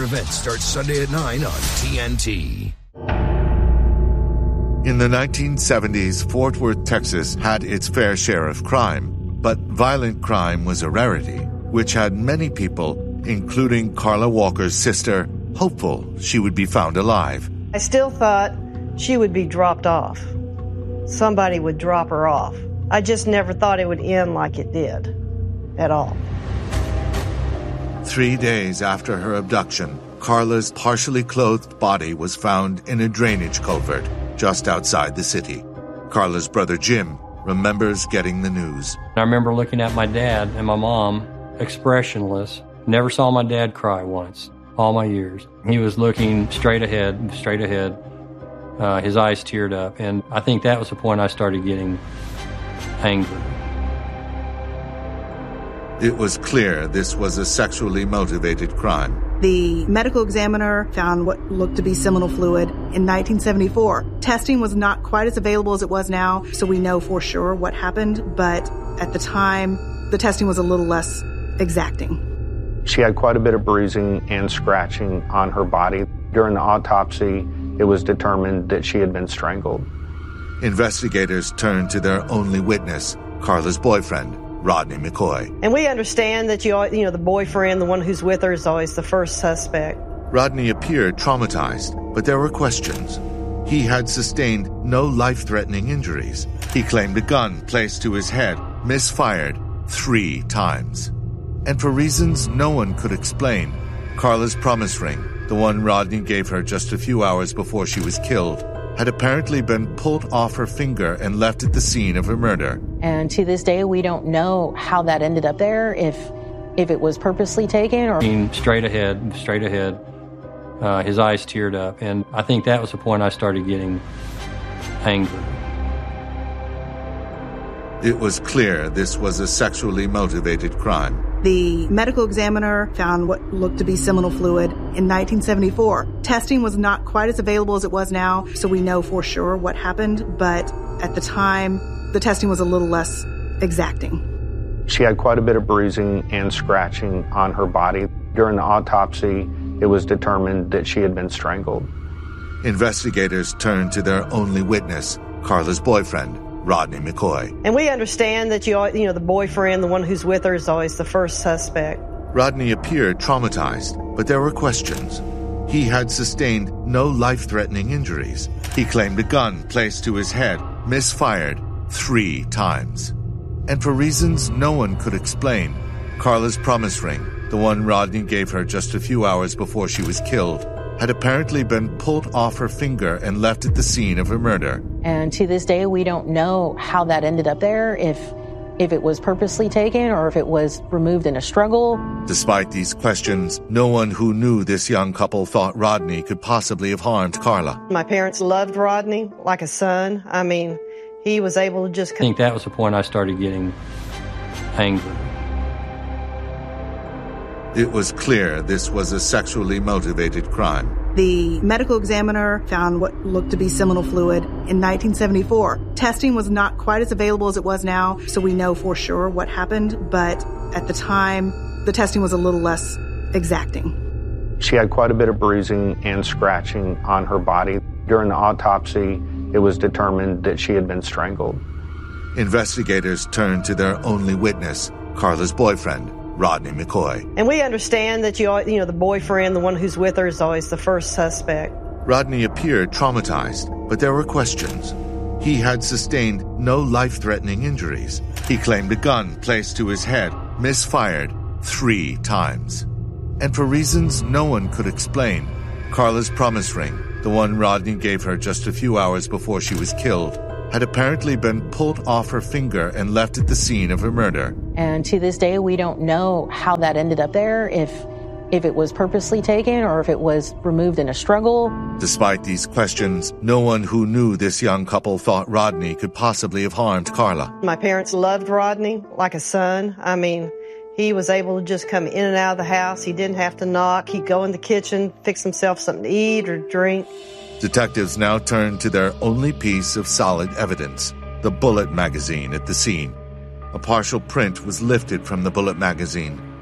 event starts Sunday at 9 on TNT. In the 1970s, Fort Worth, Texas had its fair share of crime, but violent crime was a rarity, which had many people, including Carla Walker's sister, hopeful she would be found alive. I still thought she would be dropped off. Somebody would drop her off. I just never thought it would end like it did, at all. 3 days after her abduction, Carla's partially clothed body was found in a drainage culvert just outside the city. Carla's brother Jim remembers getting the news. I remember looking at my dad and my mom, expressionless. Never saw my dad cry once, all my years. He was looking straight ahead. His eyes teared up, and I think that was the point I started getting angry. It was clear this was a sexually motivated crime. The medical examiner found what looked to be seminal fluid in 1974. Testing was not quite as available as it was now, so we know for sure what happened, but at the time, the testing was a little less exacting. She had quite a bit of bruising and scratching on her body. During the autopsy, it was determined that she had been strangled. Investigators turned to their only witness, Carla's boyfriend, Rodney McCoy. And we understand that the boyfriend, the one who's with her, is always the first suspect. Rodney appeared traumatized, but there were questions. He had sustained no life-threatening injuries. He claimed a gun placed to his head misfired 3 times. And for reasons no one could explain, Carla's promise ring, the one Rodney gave her just a few hours before she was killed, had apparently been pulled off her finger and left at the scene of her murder. And to this day, we don't know how that ended up there, if it was purposely taken or... Straight ahead. His eyes teared up, and I think that was the point I started getting angry. It was clear this was a sexually motivated crime. The medical examiner found what looked to be seminal fluid in 1974. Testing was not quite as available as it was now, so we know for sure what happened, but at the time, the testing was a little less exacting. She had quite a bit of bruising and scratching on her body. During the autopsy, it was determined that she had been strangled. Investigators turned to their only witness, Carla's boyfriend, Rodney McCoy. And we understand that the boyfriend, the one who's with her, is always the first suspect. Rodney appeared traumatized, but there were questions. He had sustained no life-threatening injuries. He claimed a gun placed to his head misfired 3 times. And for reasons no one could explain, Carla's promise ring, the one Rodney gave her just a few hours before she was killed, had apparently been pulled off her finger and left at the scene of her murder. And to this day, we don't know how that ended up there, if it was purposely taken or if it was removed in a struggle. Despite these questions, no one who knew this young couple thought Rodney could possibly have harmed Carla. My parents loved Rodney like a son. I mean, he was able to just... I think that was the point I started getting angry. It was clear this was a sexually motivated crime. The medical examiner found what looked to be seminal fluid in 1974. Testing was not quite as available as it was now, so we know for sure what happened, but at the time, the testing was a little less exacting. She had quite a bit of bruising and scratching on her body. During the autopsy, it was determined that she had been strangled. Investigators turned to their only witness, Carla's boyfriend, Rodney McCoy. And we understand that the boyfriend, the one who's with her, is always the first suspect. Rodney appeared traumatized, but there were questions. He had sustained no life-threatening injuries. He claimed a gun placed to his head misfired 3 times. And for reasons no one could explain, Carla's promise ring, the one Rodney gave her just a few hours before she was killed, had apparently been pulled off her finger and left at the scene of her murder. And to this day, we don't know how that ended up there, if it was purposely taken or if it was removed in a struggle. Despite these questions, no one who knew this young couple thought Rodney could possibly have harmed Carla. My parents loved Rodney like a son. I mean, he was able to just come in and out of the house. He didn't have to knock. He'd go in the kitchen, fix himself something to eat or drink. Detectives now turned to their only piece of solid evidence, the bullet magazine at the scene. A partial print was lifted from the bullet magazine,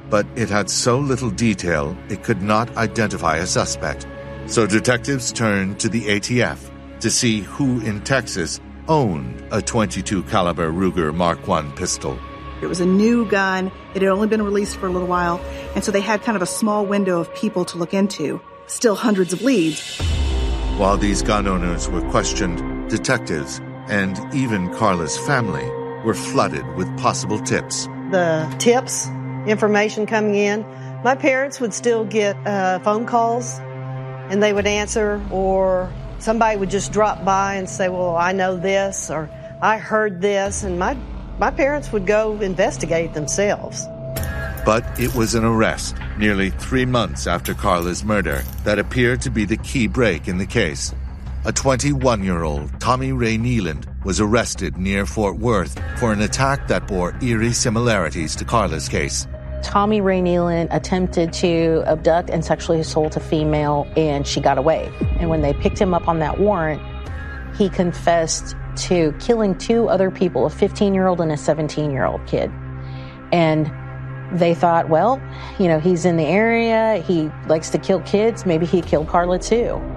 but it had so little detail it could not identify a suspect. So detectives turned to the ATF to see who in Texas owned a .22 caliber Ruger Mark I pistol. It was a new gun. It had only been released for a little while, and so they had kind of a small window of people to look into. Still hundreds of leads. While these gun owners were questioned, detectives and even Carla's family were flooded with possible tips. The tips, information coming in, my parents would still get phone calls, and they would answer, or somebody would just drop by and say, well, I know this, or I heard this, and my parents would go investigate themselves. But it was an arrest nearly 3 months after Carla's murder that appeared to be the key break in the case. A 21-year-old Tommy Ray Nealand was arrested near Fort Worth for an attack that bore eerie similarities to Carla's case. Tommy Ray Nealand attempted to abduct and sexually assault a female, and she got away. And when they picked him up on that warrant, he confessed to killing 2 other people, a 15-year-old and a 17-year-old kid. And they thought, well, he's in the area, he likes to kill kids, maybe he killed Carla too.